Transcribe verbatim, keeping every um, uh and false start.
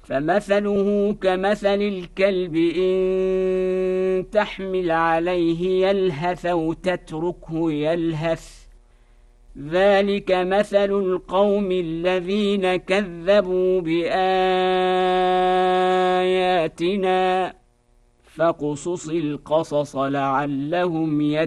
فمثله كمثل الكلب إن تحمل عليه يلهث أو تتركه يلهث ذلك مثل القوم الذين كذبوا بآياتنا فاقصص القصص لعلهم يتقون